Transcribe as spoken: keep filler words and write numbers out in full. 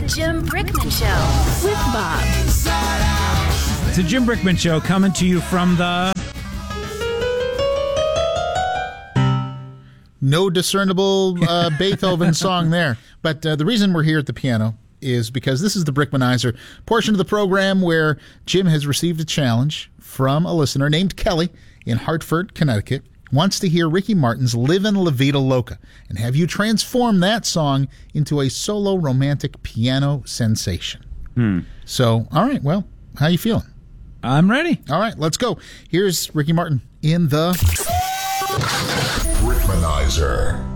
The Jim Brickman Show with Bob. It's the Jim Brickman Show coming to you from the... No discernible uh, Beethoven song there. But uh, the reason we're here at the piano is because this is the Brickmanizer portion of the program where Jim has received a challenge from a listener named Kelly in Hartford, Connecticut. Wants to hear Ricky Martin's Livin' La Vida Loca and have you transform that song into a solo romantic piano sensation. Hmm. So, all right, well, how you feeling? I'm ready. All right, let's go. Here's Ricky Martin in the Brickmanizer.